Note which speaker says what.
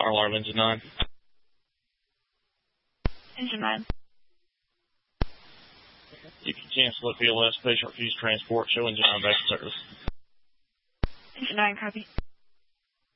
Speaker 1: Fire alarm, engine 9.
Speaker 2: Engine 9.
Speaker 1: You can cancel it, PLS, patient refused transport, show engine 9 back in service.
Speaker 2: Engine 9, copy.